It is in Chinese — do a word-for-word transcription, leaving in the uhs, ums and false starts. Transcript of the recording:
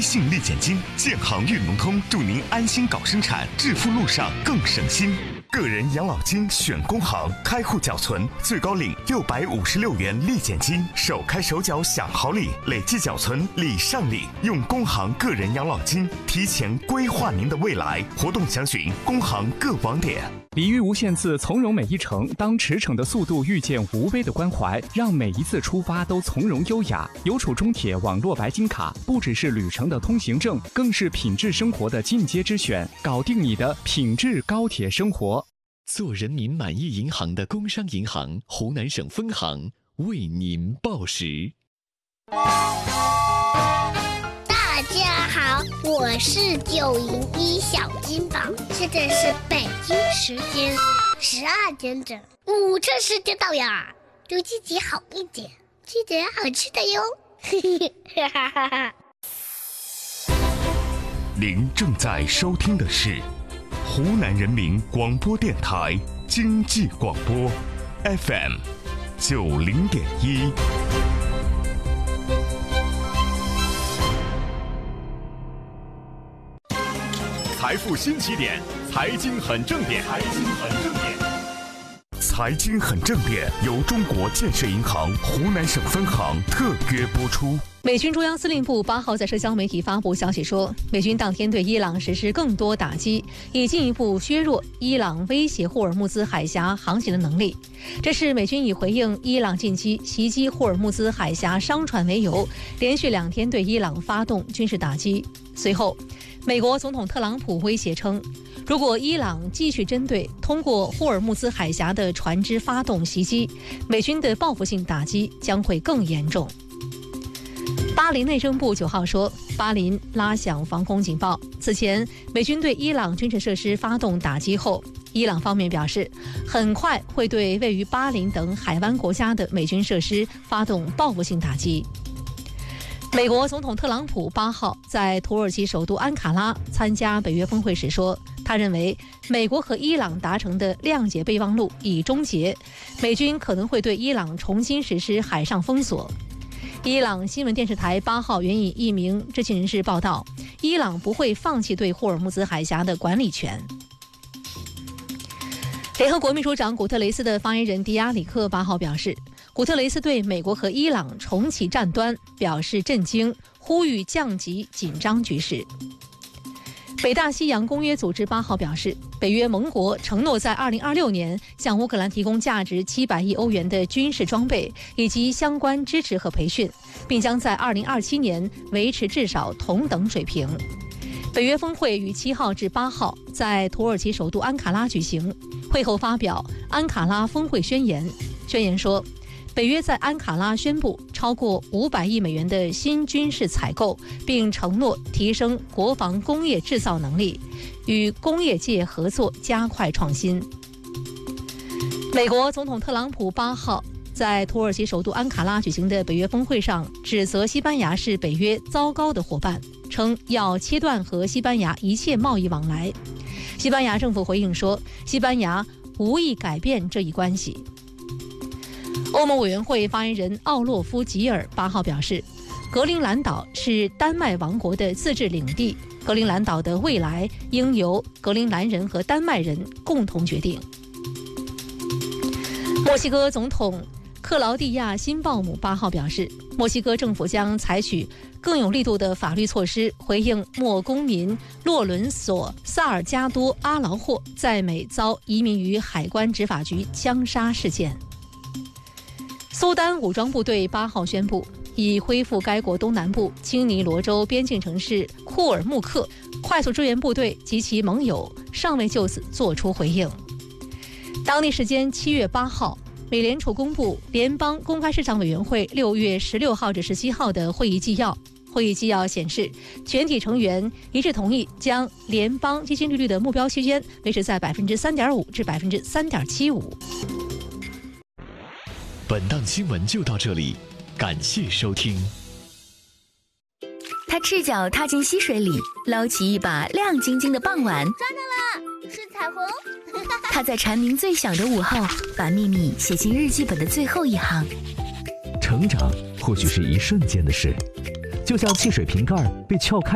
信立减金，建行运农通祝您安心搞生产，致富路上更省心。个人养老金选工行，开户缴存最高领六百五十六元立减金，首开首缴享好礼，累计缴存礼上礼。用工行个人养老金提前规划您的未来，活动详询工行各网点。 礼遇无限次，从容每一程。当驰骋的速度遇见无微的关怀，让每一次出发都从容优雅。邮储中铁网络白金卡不只是旅程的通行证，更是品质生活的进阶之选，搞定你的品质高铁生活。 做人民满意银行的工商银行湖南省分行为您报时。 大家好，我是九零一小金宝，现在是北京时间十二点整，午餐时间到呀，祝自己好一点，吃点好吃的哟。哈哈哈。 您正在收听的是湖南人民广播电台经济广播 F M 九零点一。 财富新起点，财经很正点，财经很正点。 财经很正点由中国建设银行湖南省分行特约播出。 美军中央司令部八号在社交媒体发布消息说，美军当天对伊朗实施更多打击，以进一步削弱伊朗威胁霍尔木兹海峡航行的能力。这是美军以回应伊朗近期袭击霍尔木兹海峡商船为由，连续两天对伊朗发动军事打击。随后，美国总统特朗普威胁称，如果伊朗继续针对通过霍尔木兹海峡的船只发动袭击，美军的报复性打击将会更严重。巴林内政部九号说，巴林拉响防空警报。此前，美军对伊朗军事设施发动打击后，伊朗方面表示，很快会对位于巴林等海湾国家的美军设施发动报复性打击。美国总统特朗普八号在土耳其首都安卡拉参加北约峰会时说，他认为美国和伊朗达成的谅解备忘录已终结，美军可能会对伊朗重新实施海上封锁。伊朗新闻电视台八号援引一名知情人士报道，伊朗不会放弃对霍尔木兹海峡的管理权。联合国秘书长古特雷斯的发言人迪亚里克八号表示，古特雷斯对美国和伊朗重启战端表示震惊，呼吁降级紧张局势。北大西洋公约组织八号表示，北约盟国承诺在二零二六年向乌克兰提供价值七百亿欧元的军事装备以及相关支持和培训，并将在二零二七年维持至少同等水平。北约峰会于七号至八号在土耳其首都安卡拉举行，会后发表安卡拉峰会宣言。宣言说，北约在安卡拉宣布超过五百亿美元的新军事采购，并承诺提升国防工业制造能力，与工业界合作加快创新。美国总统特朗普八号在土耳其首都安卡拉举行的北约峰会上，指责西班牙是北约糟糕的伙伴，称要切断和西班牙一切贸易往来。西班牙政府回应说，西班牙无意改变这一关系。欧盟委员会发言人奥洛夫·吉尔八号表示，格陵兰岛是丹麦王国的自治领地，格陵兰岛的未来应由格陵兰人和丹麦人共同决定。墨西哥总统克劳蒂亚·辛鲍姆八号表示，墨西哥政府将采取更有力度的法律措施，回应墨公民洛伦索·萨尔加多·阿劳霍在美遭移民与海关执法局枪杀事件。苏丹武装部队八号宣布，已恢复该国东南部青尼罗州边境城市库尔木克，快速支援部队及其盟友尚未就此作出回应。当地时间七月八号，美联储公布联邦公开市场委员会六月十六号至十七号的会议纪要。会议纪要显示，全体成员一致同意将联邦基金利率的目标区间维持在百分之三点五至百分之三点七五。 本档新闻就到这里，感谢收听。 他赤脚踏进溪水里，捞起一把亮晶晶的傍晚。 抓到了，是彩虹。 他在蝉鸣最响的午后，把秘密写进日记本的最后一行。 成长或许是一瞬间的事，就像汽水瓶盖被撬开。